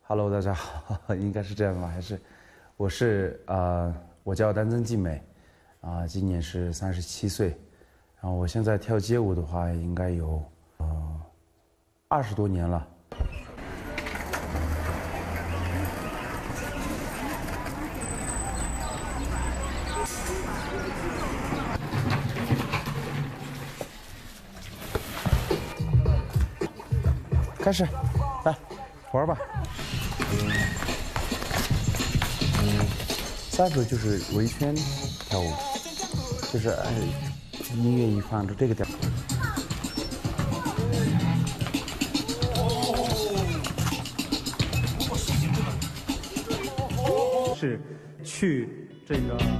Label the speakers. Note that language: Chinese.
Speaker 1: Hello， 大家好，应该是这样吧？还是我叫丹增纪美，今年是37岁，然后我现在跳街舞的话，应该有20多年了。开始，来玩吧。下步就是围圈跳舞，就是音乐一放着这个点。
Speaker 2: 是去这个。